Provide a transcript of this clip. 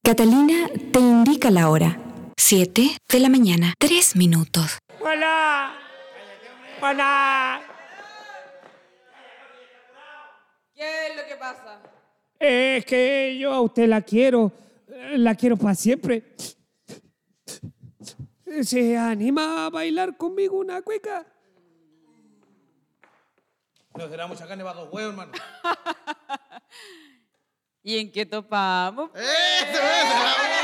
Catalina te indica la hora. 7 de la mañana, 3 minutos. ¡Hola! ¡Hola! ¿Qué es lo que pasa? Es que yo a usted la quiero para siempre. ¿Se anima a bailar conmigo una cueca? No será mucha carne para 2 huevos, hermano. ¿Y en qué topamos? ¡Eso!